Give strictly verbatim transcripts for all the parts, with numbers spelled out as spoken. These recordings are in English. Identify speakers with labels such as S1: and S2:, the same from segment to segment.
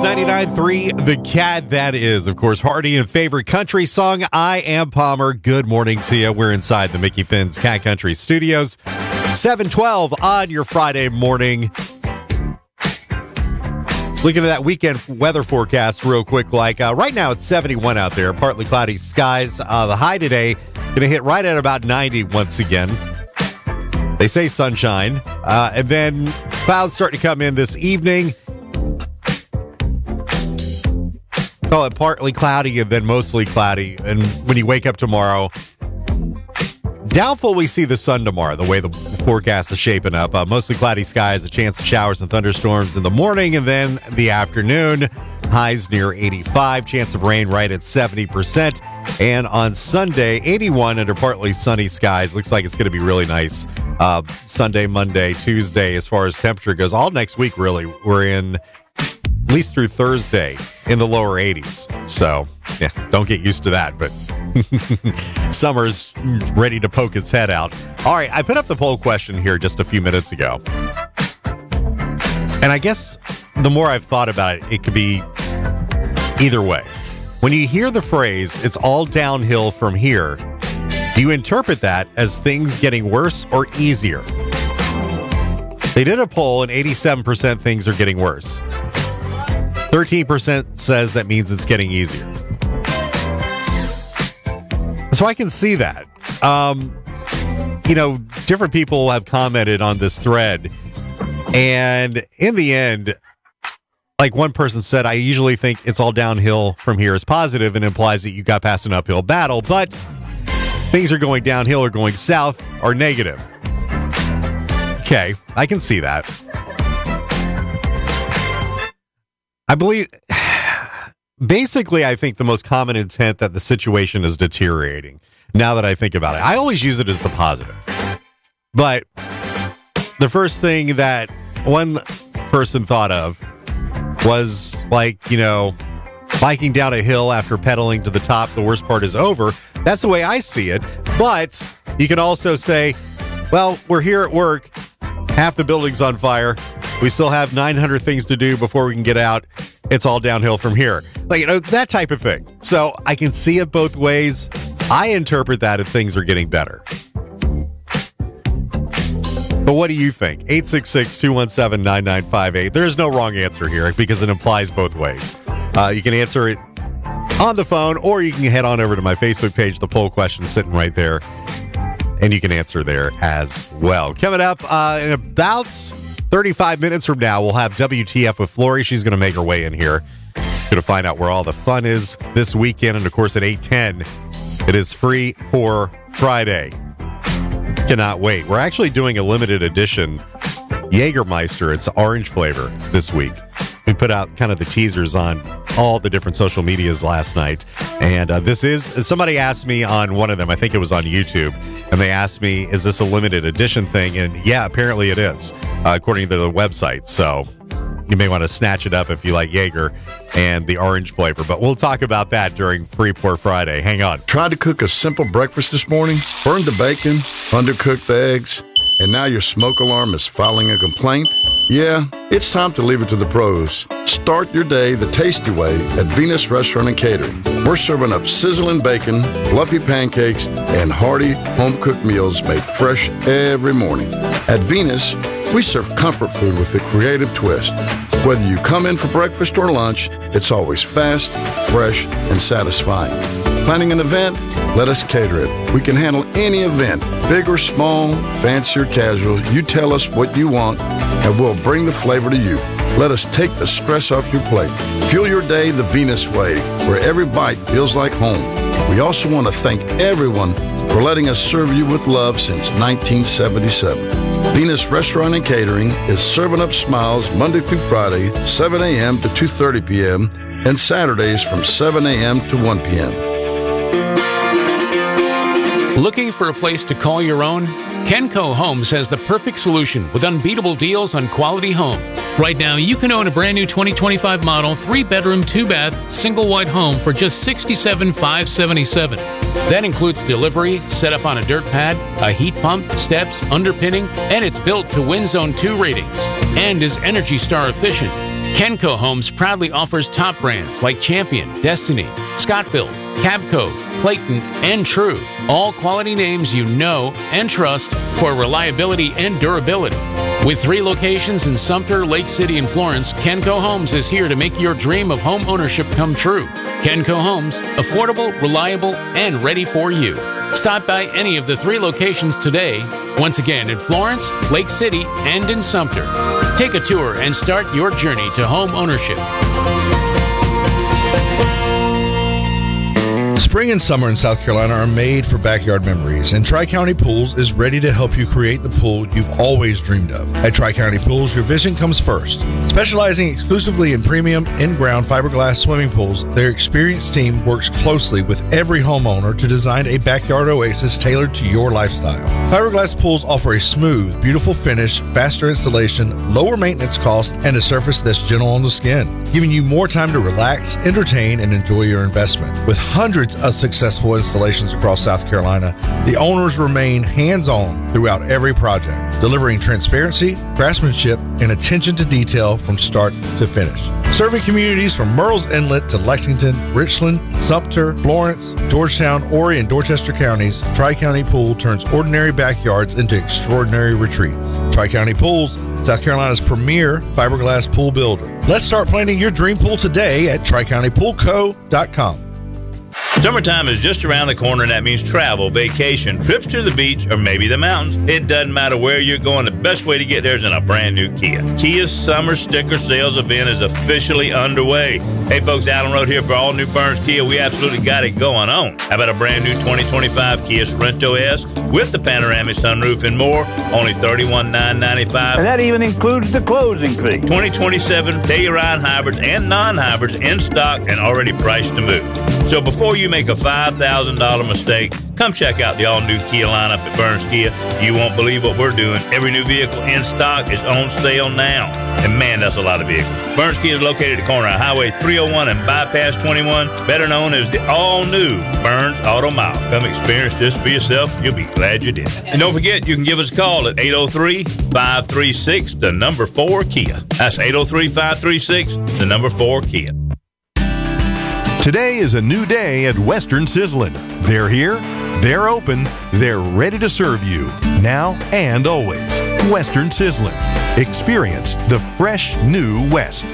S1: ninety-nine point three, The Cat, that is, of course, Hardy and favorite country song. I am Palmer. Good morning to you. We're inside the Mickey Finn's Cat Country Studios. seven twelve on your Friday morning. Looking at that weekend weather forecast real quick, like uh, right now it's seventy-one out there, partly cloudy skies. Uh, the high today going to hit right at about ninety once again. They say sunshine, uh, and then clouds start to come in this evening. Call it partly cloudy and then mostly cloudy. And when you wake up tomorrow, doubtful we see the sun tomorrow, the way the forecast is shaping up. Uh, mostly cloudy skies, a chance of showers and thunderstorms in the morning, and then the afternoon. Highs near eighty-five, chance of rain right at seventy percent. And on Sunday, eighty-one under partly sunny skies. Looks like it's going to be really nice. Uh, Sunday, Monday, Tuesday, as far as temperature goes. All next week, really, we're in, at least through Thursday, in the lower eighties. So, yeah, don't get used to that, but summer's ready to poke its head out. All right, I put up the poll question here just a few minutes ago. And I guess the more I've thought about it, it could be either way. When you hear the phrase, it's all downhill from here, do you interpret that as things getting worse or easier? They did a poll and eighty-seven percent things are getting worse. thirteen percent says that means it's getting easier. So I can see that. Um, you know, different people have commented on this thread. And in the end, like one person said, I usually think it's all downhill from here is positive and implies that you got past an uphill battle. But things are going downhill or going south are negative. Okay, I can see that. I believe, basically, I think the most common intent that the situation is deteriorating. Now that I think about it, I always use it as the positive. But the first thing that one person thought of was like, you know, biking down a hill after pedaling to the top. The worst part is over. That's the way I see it. But you can also say, well, we're here at work. Half the building's on fire. We still have nine hundred things to do before we can get out. It's all downhill from here. Like, you know, that type of thing. So I can see it both ways. I interpret that if things are getting better. But what do you think? eight six six, two one seven, nine nine five eight. There's no wrong answer here because it implies both ways. Uh, you can answer it on the phone, or you can head on over to my Facebook page. The poll question is sitting right there, and you can answer there as well. Coming up uh, in about thirty-five minutes from now, we'll have W T F with Flory. She's going to make her way in here. Going to find out where all the fun is this weekend. And, of course, at eight ten, it is Free for Friday. Cannot wait. We're actually doing a limited edition Jägermeister. It's orange flavor this week. We put out kind of the teasers on all the different social medias last night. And uh, this is, somebody asked me on one of them, I think it was on YouTube, and they asked me, is this a limited edition thing? And yeah, apparently it is, uh, according to the website. So you may want to snatch it up if you like Jaeger and the orange flavor. But we'll talk about that during Free Pour Friday. Hang on.
S2: Tried to cook a simple breakfast this morning, burned the bacon, undercooked the eggs, and now your smoke alarm is filing a complaint? Yeah, it's time to leave it to the pros. Start your day the tasty way at Venus Restaurant and Catering. We're serving up sizzling bacon, fluffy pancakes, and hearty home-cooked meals made fresh every morning. At Venus, we serve comfort food with a creative twist. Whether you come in for breakfast or lunch, it's always fast, fresh, and satisfying. Planning an event? Let us cater it. We can handle any event, big or small, fancy or casual. You tell us what you want, and we'll bring the flavor to you. Let us take the stress off your plate. Fuel your day the Venus way, where every bite feels like home. We also want to thank everyone for letting us serve you with love since nineteen seventy-seven. Venus Restaurant and Catering is serving up smiles Monday through Friday, seven a.m. to two thirty p.m., and Saturdays from seven a.m. to one p.m.
S3: Looking for a place to call your own? Kenco Homes has the perfect solution with unbeatable deals on quality homes. Right now, you can own a brand new twenty twenty-five model, three bedroom, two bath, single wide home for just sixty-seven thousand five hundred seventy-seven dollars. That includes delivery, set up on a dirt pad, a heat pump, steps, underpinning, and it's built to Win Zone two ratings and is Energy Star efficient. Kenco Homes proudly offers top brands like Champion, Destiny, Scottville, Cabco, Clayton, and True. All quality names you know and trust for reliability and durability. With three locations in Sumter, Lake City, and Florence, Kenco Homes is here to make your dream of home ownership come true. Kenco Homes, affordable, reliable, and ready for you. Stop by any of the three locations today. Once again, in Florence, Lake City, and in Sumter. Take a tour and start your journey to home ownership.
S4: Spring and summer in South Carolina are made for backyard memories, and Tri-County Pools is ready to help you create the pool you've always dreamed of. At Tri-County Pools, your vision comes first. Specializing exclusively in premium in-ground fiberglass swimming pools, their experienced team works closely with every homeowner to design a backyard oasis tailored to your lifestyle. Fiberglass pools offer a smooth, beautiful finish, faster installation, lower maintenance cost, and a surface that's gentle on the skin, giving you more time to relax, entertain, and enjoy your investment. With hundreds of successful installations across South Carolina, the owners remain hands-on throughout every project, delivering transparency, craftsmanship, and attention to detail from start to finish. Serving communities from Murrells Inlet to Lexington, Richland, Sumter, Florence, Georgetown, Horry, and Dorchester counties, Tri-County Pool turns ordinary backyards into extraordinary retreats. Tri-County Pools, South Carolina's premier fiberglass pool builder. Let's start planning your dream pool today at tri county pool co dot com.
S5: Summertime is just around the corner, and that means travel, vacation, trips to the beach, or maybe the mountains. It doesn't matter where you're going. The best way to get there is in a brand new Kia. Kia's summer sticker sales event is officially underway. Hey folks, Allen Road here for all new Burns Kia. We absolutely got it going on. How about a brand new twenty twenty-five Kia Sorento S with the panoramic sunroof and more? Only thirty-one thousand nine hundred ninety-five dollars.
S6: And that even includes the closing fee.
S5: twenty twenty-seven Telluride hybrids and non-hybrids in stock and already priced to move. So before you make a five thousand dollars mistake, come check out the all-new Kia lineup at Burns Kia. You won't believe what we're doing. Every new vehicle in stock is on sale now. And man, that's a lot of vehicles. Burns Kia is located at the corner of Highway three oh one and Bypass twenty-one, better known as the all-new Burns Auto Mile. Come experience this for yourself. You'll be glad you did. And don't forget, you can give us a call at eight oh three, five three six, the number four Kia. That's eight oh three, five three six, the number four Kia.
S7: Today is a new day at Western Sizzlin'. They're here, they're open, they're ready to serve you, now and always. Western Sizzlin'. Experience the fresh new West.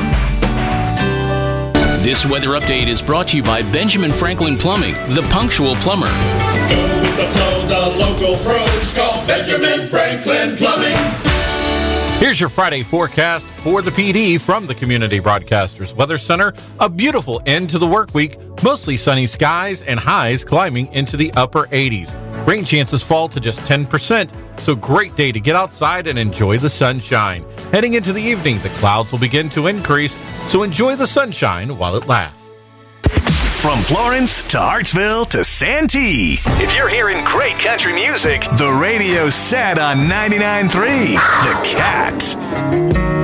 S8: This weather update is brought to you by Benjamin Franklin Plumbing, the punctual plumber.
S9: Go with the flow, the local pros call Benjamin Franklin Plumbing.
S10: Here's your Friday forecast for the P D from the Community Broadcasters Weather Center. A beautiful end to the work week, mostly sunny skies and highs climbing into the upper eighties. Rain chances fall to just ten percent, so great day to get outside and enjoy the sunshine. Heading into the evening, the clouds will begin to increase, so enjoy the sunshine while it lasts.
S11: From Florence to Hartsville to Santee. If you're hearing great country music, the radio's set on ninety-nine point three The Cat.